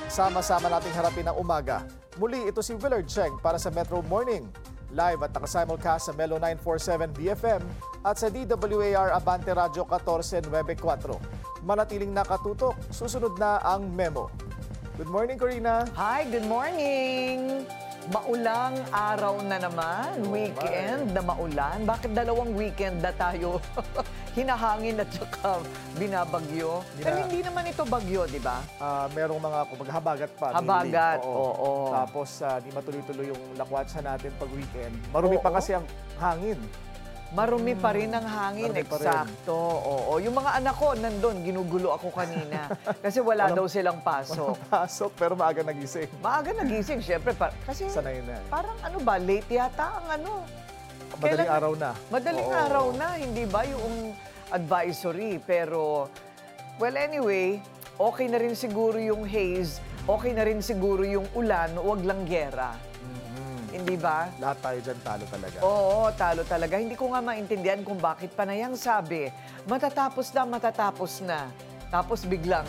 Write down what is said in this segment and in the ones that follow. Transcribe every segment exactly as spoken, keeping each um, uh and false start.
Sama-sama nating harapin ang umaga. Muli, ito si Willard Cheng para sa Metro Morning. Live at nakasimulcast sa Melo nine forty-seven D F M at sa D W A R Abante Radio fourteen ninety-four. Manatiling nakatutok, susunod na ang memo. Good morning, Corina. Hi, good morning! Maulang araw na naman, Oh, weekend na maulan. Bakit dalawang weekend na tayo hinahangin at saka binabagyo? Bina- Pero hindi naman ito bagyo, di ba? Ah, merong mga kumbaga habagat pa. Habagat, Nili. oo. Tapos ah, di matuloy-tuloy yung lakwatsa natin pag weekend. Marumi pa Oo. kasi ang hangin. Marumi pa rin ang hangin, Marumi pa rin. eksakto. Oo. Yung mga anak ko, nandun, ginugulo ako kanina. Kasi wala Walang- daw silang pasok. Pasok pero maaga nagising. Maaga nagising, syempre. Pa, kasi Sanay na. parang ano ba, late yata ang ano. Madaling Kailan- araw na. Madaling Oo. araw na, hindi ba yung advisory? Pero, well anyway, okay na rin siguro yung haze, okay na rin siguro yung ulan, wag lang gyera. Hindi ba? Lahat tayo dyan talo talaga. Oo, talo talaga. Hindi ko nga maintindihan kung bakit panayang sabi, matatapos na, matatapos na. Tapos biglang,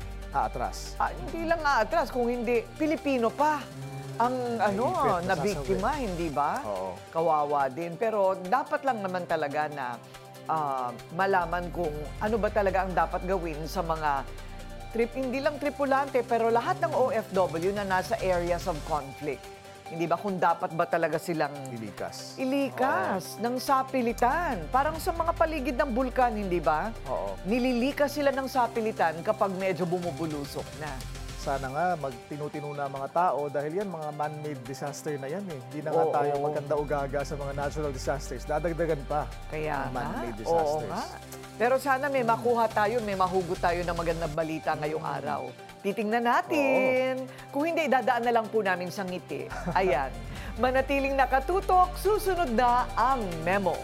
Aatras. ah, hindi lang aatras, kung hindi, Pilipino pa. Ang ano, Naipit, na biktima, hindi ba? Oo. Kawawa din. Pero dapat lang naman talaga na ah, malaman kung ano ba talaga ang dapat gawin sa mga trip, hindi lang tripulante, pero lahat ng O F W na nasa areas of conflict. Hindi ba kung dapat ba talaga silang Ilikas. ilikas ng sapilitan? Parang sa mga paligid ng bulkan, hindi ba? Oo. Nililikas sila ng sapilitan kapag medyo bumubulusok na. Sana nga magtinutino na mga tao dahil yan mga man-made disaster na yan eh. Hindi na nga Oo. tayo maganda ugaga sa mga natural disasters. Dadagdagan pa. Kaya Mga nga, man-made oo disasters. nga. Pero sana may makuha tayo, may mahugot tayo ng magandang balita ngayong araw. Titingnan natin. Kung hindi, dadaan na lang po namin sa ngiti. Ayan. Manatiling nakatutok, susunod na ang memo.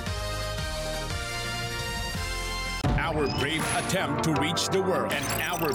Our brave attempt to reach the world and our